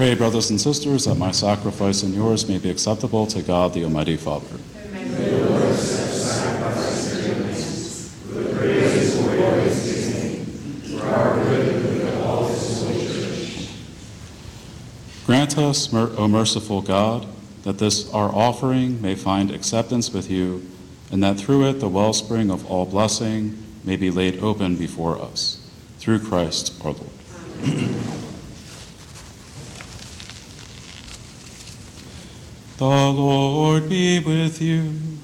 Pray, brothers and sisters, that my sacrifice and yours may be acceptable to God, the Almighty Father. May the Lord accept sacrifice in your hands, for the praise and glory of his name, for our good and the good of all his holy church. Grant us, O merciful God, that this our offering may find acceptance with you, and that through it the wellspring of all blessing may be laid open before us. Through Christ our Lord. The Lord be with you.